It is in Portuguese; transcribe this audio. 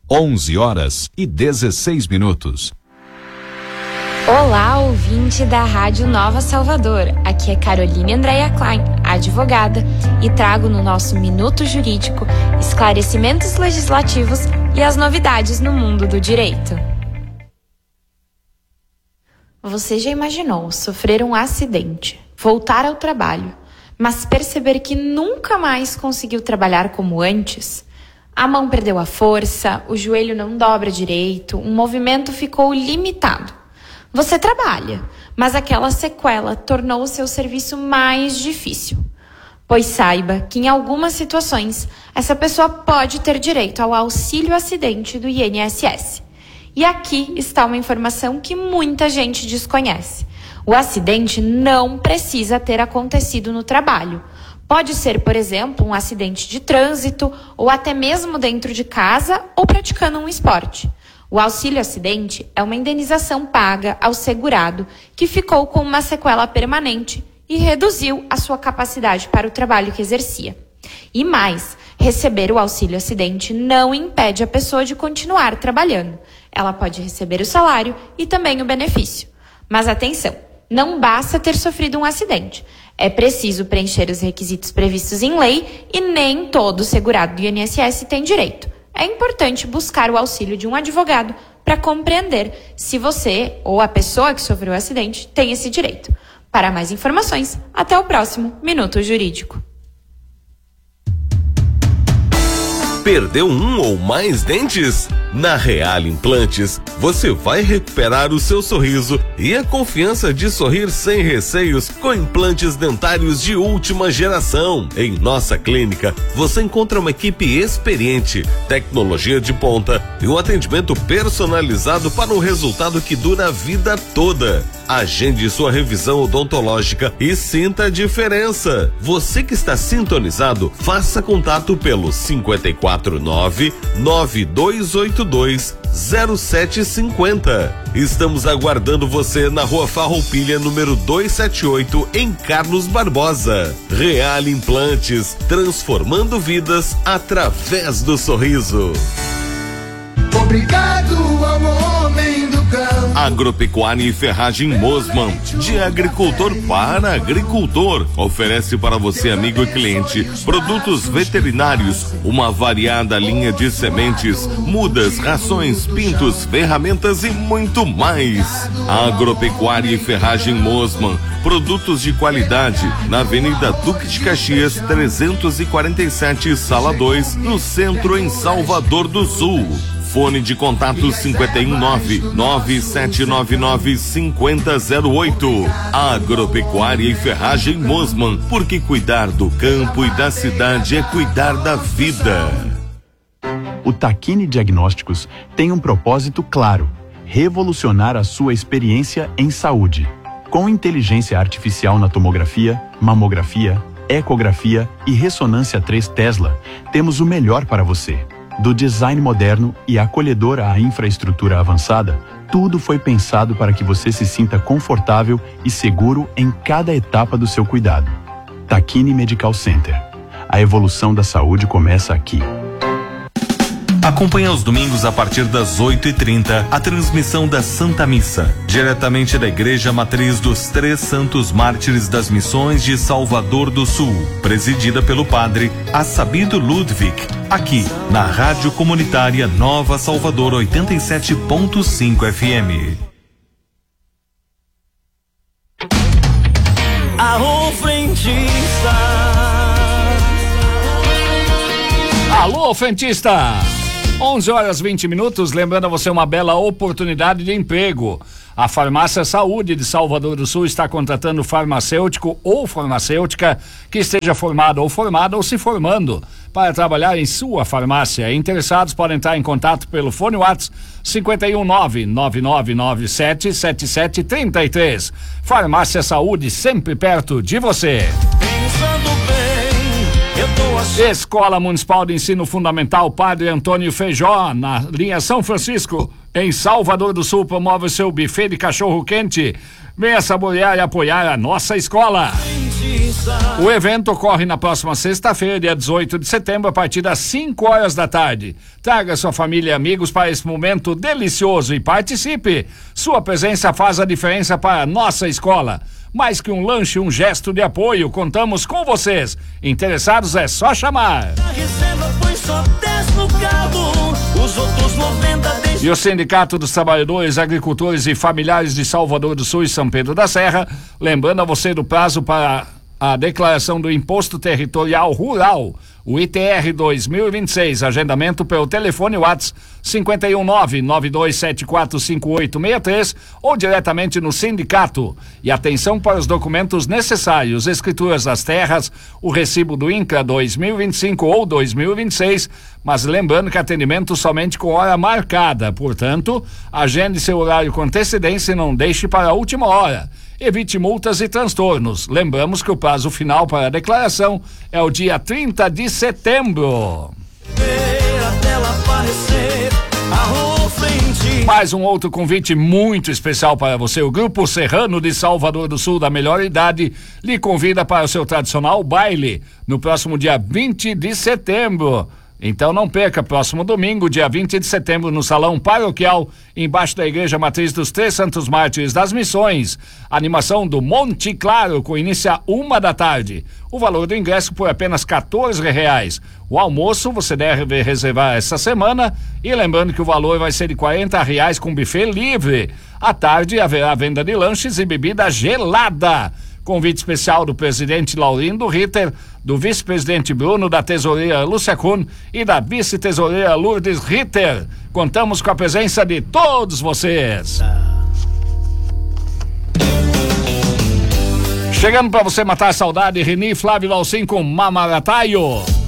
11h16. Olá, ouvinte da Rádio Nova Salvador. Aqui é Caroline Andréia Klein, advogada, e trago no nosso Minuto Jurídico esclarecimentos legislativos e as novidades no mundo do direito. Você já imaginou sofrer um acidente, voltar ao trabalho, mas perceber que nunca mais conseguiu trabalhar como antes? A mão perdeu a força, o joelho não dobra direito, um movimento ficou limitado. Você trabalha, mas aquela sequela tornou o seu serviço mais difícil. Pois saiba que em algumas situações, essa pessoa pode ter direito ao auxílio acidente do INSS. E aqui está uma informação que muita gente desconhece. O acidente não precisa ter acontecido no trabalho. Pode ser, por exemplo, um acidente de trânsito ou até mesmo dentro de casa ou praticando um esporte. O auxílio acidente é uma indenização paga ao segurado que ficou com uma sequela permanente e reduziu a sua capacidade para o trabalho que exercia. E mais, receber o auxílio acidente não impede a pessoa de continuar trabalhando. Ela pode receber o salário e também o benefício. Mas atenção, não basta ter sofrido um acidente. É preciso preencher os requisitos previstos em lei e nem todo segurado do INSS tem direito. É importante buscar o auxílio de um advogado para compreender se você ou a pessoa que sofreu o acidente tem esse direito. Para mais informações, até o próximo Minuto Jurídico. Perdeu um ou mais dentes? Na Real Implantes, você vai recuperar o seu sorriso e a confiança de sorrir sem receios com implantes dentários de última geração. Em nossa clínica, você encontra uma equipe experiente, tecnologia de ponta e um atendimento personalizado para um resultado que dura a vida toda. Agende sua revisão odontológica e sinta a diferença. Você que está sintonizado, faça contato pelo 549-9282-0750. Estamos aguardando você na Rua Farroupilha, número 278, em Carlos Barbosa. Real Implantes, transformando vidas através do sorriso. Obrigado ao homem do campo. Agropecuária e Ferragem Mosman, de agricultor para agricultor, oferece para você, amigo e cliente, produtos veterinários, uma variada linha de sementes, mudas, rações, pintos, ferramentas e muito mais. Agropecuária e Ferragem Mosman, produtos de qualidade, na Avenida Duque de Caxias 347, Sala 2, no centro, em Salvador do Sul. Fone de contato 519-9799-5008. Agropecuária e Ferragem Mosman, porque cuidar do campo e da cidade é cuidar da vida. O Tacchini Diagnósticos tem um propósito claro: revolucionar a sua experiência em saúde. Com inteligência artificial na tomografia, mamografia, ecografia e ressonância 3 Tesla, temos o melhor para você. Do design moderno e acolhedor à infraestrutura avançada, tudo foi pensado para que você se sinta confortável e seguro em cada etapa do seu cuidado. Tacchini Medical Center. A evolução da saúde começa aqui. Acompanhe aos domingos a partir das 8h30 a transmissão da Santa Missa, diretamente da Igreja Matriz dos Três Santos Mártires das Missões de Salvador do Sul, presidida pelo padre Assabido Ludwig, aqui na Rádio Comunitária Nova Salvador 87.5 FM. Alô, frentista! Alô, frentista! 11h20, lembrando a você uma bela oportunidade de emprego. A Farmácia Saúde de Salvador do Sul está contratando farmacêutico ou farmacêutica que esteja formado ou formada ou se formando para trabalhar em sua farmácia. Interessados podem entrar em contato pelo fone WhatsApp 519-9997-7733. Farmácia Saúde, sempre perto de você. Pensando bem, eu tô achando. Escola Municipal de Ensino Fundamental Padre Antônio Feijó, na linha São Francisco, em Salvador do Sul, promove o seu buffet de cachorro quente. Venha saborear e apoiar a nossa escola. O evento ocorre na próxima sexta-feira, dia 18 de setembro, a partir das 5 horas da tarde. Traga sua família e amigos para esse momento delicioso e participe. Sua presença faz a diferença para a nossa escola. Mais que um lanche, um gesto de apoio, contamos com vocês. Interessados é só chamar. A reserva foi só 10 no cabo, os outros 90 deixam. E o Sindicato dos Trabalhadores, Agricultores e Familiares de Salvador do Sul e São Pedro da Serra, lembrando a você do prazo para a declaração do Imposto Territorial Rural, o ITR 2026, agendamento pelo telefone WhatsApp 519-92745863 ou diretamente no sindicato. E atenção para os documentos necessários: escrituras das terras, o recibo do INCRA 2025 ou 2026, mas lembrando que atendimento somente com hora marcada, portanto, agende seu horário com antecedência e não deixe para a última hora. Evite multas e transtornos. Lembramos que o prazo final para a declaração é o dia 30 de setembro. Mais um outro convite muito especial para você. O Grupo Serrano de Salvador do Sul, da melhor idade, lhe convida para o seu tradicional baile no próximo dia 20 de setembro. Então não perca, próximo domingo, dia 20 de setembro, no Salão Paroquial, embaixo da Igreja Matriz dos Três Santos Mártires das Missões. Animação do Monte Claro, com início às 1 da tarde. O valor do ingresso por apenas R$14. O almoço você deve reservar essa semana, e lembrando que o valor vai ser de R$40 com buffet livre. À tarde haverá venda de lanches e bebida gelada. Convite especial do presidente Laurindo Ritter, do vice-presidente Bruno, da tesoureira Lúcia Kuhn e da vice-tesoureira Lourdes Ritter. Contamos com a presença de todos vocês. Chegando para você matar a saudade, Reni Flávio Laucin com Mamarataio.